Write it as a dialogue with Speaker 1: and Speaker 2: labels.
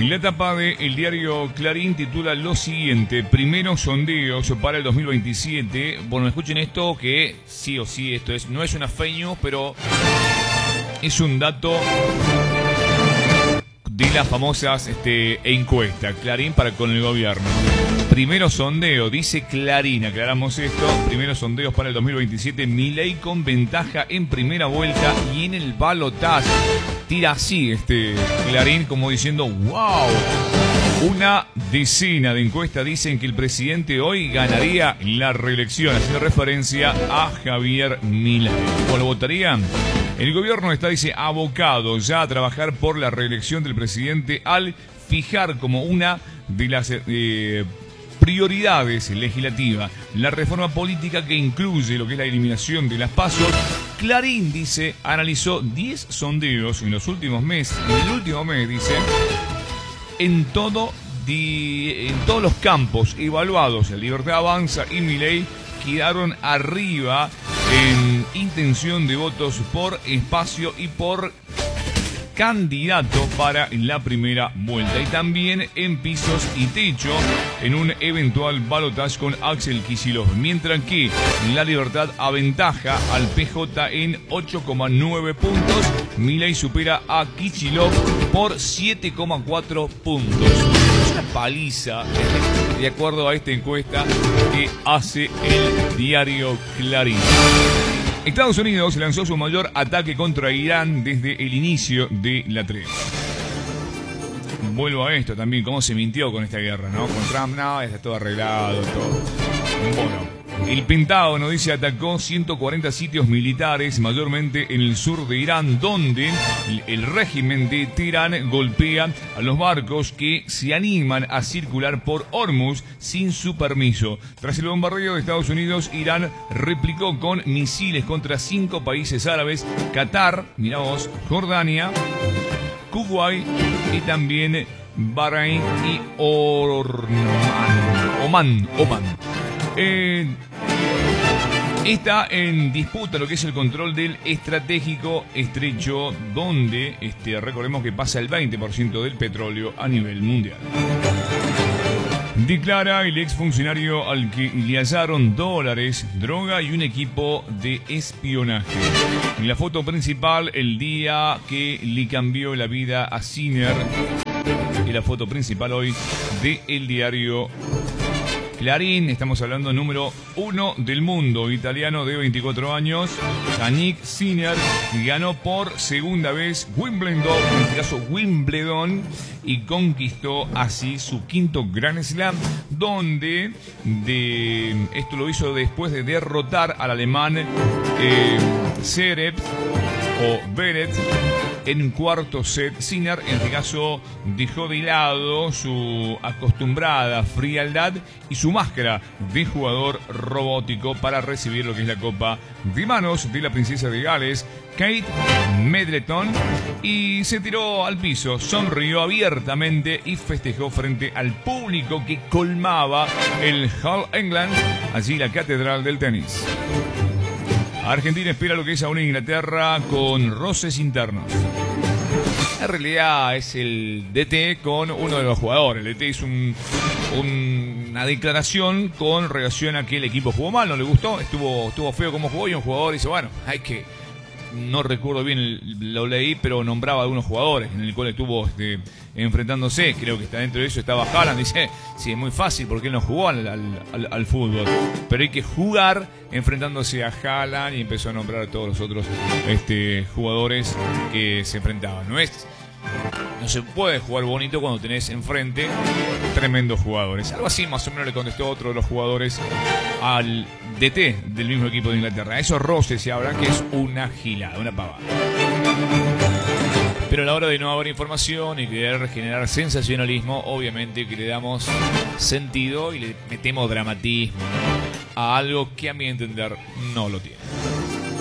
Speaker 1: La tapa de el diario Clarín titula lo siguiente: primeros sondeos para el 2027. Bueno, escuchen esto, que sí o sí esto no es una fake news, pero es un dato de las famosas encuestas Clarín para con el gobierno. Primero sondeo, dice Clarín, aclaramos esto. Primeros sondeos para el 2027. Milei con ventaja en primera vuelta y en el balotaje. Tira así Clarín como diciendo wow. Una decena de encuestas dicen que el presidente hoy ganaría la reelección, haciendo referencia a Javier Milei. ¿Cómo lo votarían? El gobierno está, dice, abocado ya a trabajar por la reelección del presidente al fijar como una de las prioridades legislativas la reforma política que incluye lo que es la eliminación de las PASO. Clarín, dice, analizó 10 sondeos en los últimos meses, en el último mes, dice, en todos los campos evaluados, la Libertad Avanza y Milei quedaron arriba en intención de votos por espacio y por candidato para la primera vuelta, y también en pisos y techo en un eventual balotaje con Axel Kicillof, mientras que La Libertad aventaja al PJ en 8,9 puntos. Milei supera a Kicillof por 7,4 puntos. Es una paliza, de acuerdo a esta encuesta que hace el diario Clarín. Estados Unidos lanzó su mayor ataque contra Irán desde el inicio de la tregua. Vuelvo a esto también, cómo se mintió con esta guerra, ¿no? Con Trump, no, está todo arreglado, todo. Bueno, el Pentágono, dice, atacó 140 sitios militares, mayormente en el sur de Irán, donde el régimen de Teherán golpea a los barcos que se animan a circular por Hormuz sin su permiso. Tras el bombardeo de Estados Unidos, Irán replicó con misiles contra 5 países árabes: Qatar, mirá vos, Jordania, Kuwait y también Bahrein y Oman. Está en disputa lo que es el control del estratégico estrecho, donde recordemos que pasa el 20% del petróleo a nivel mundial. Declara el exfuncionario al que le hallaron dólares, droga y un equipo de espionaje. En la foto principal, el día que le cambió la vida a Sinner. Y la foto principal hoy de el diario Clarín. Estamos hablando número 1 del mundo, italiano de 24 años, Yannick Sinner, ganó por segunda vez Wimbledon, en este caso Wimbledon, y conquistó así su quinto Grand Slam, donde esto lo hizo después de derrotar al alemán Zverev o Beret en cuarto set. Sinner, en este caso, dejó de lado su acostumbrada frialdad y su máscara de jugador robótico para recibir lo que es la copa de manos de la princesa de Gales, Kate Middleton, y se tiró al piso, sonrió abiertamente y festejó frente al público que colmaba el All England, allí la catedral del tenis. Argentina espera lo que es a una Inglaterra con roces internos. En realidad es el DT con uno de los jugadores. El DT hizo una declaración con relación a que el equipo jugó mal, no le gustó, estuvo feo como jugó, y un jugador dice, bueno, no recuerdo bien, lo leí, pero nombraba a algunos jugadores en el cual estuvo enfrentándose. Creo que está dentro de eso, estaba Haaland. Dice, sí, es muy fácil porque él no jugó al fútbol, pero hay que jugar enfrentándose a Haaland, y empezó a nombrar a todos los otros jugadores que se enfrentaban. No se puede jugar bonito cuando tenés enfrente tremendos jugadores. Algo así más o menos le contestó otro de los jugadores al DT del mismo equipo de Inglaterra. Esos roces se hablan que es una gilada, una pavada. Pero a la hora de no haber información y querer generar sensacionalismo, obviamente que le damos sentido y le metemos dramatismo, ¿no?, a algo que a mi entender no lo tiene.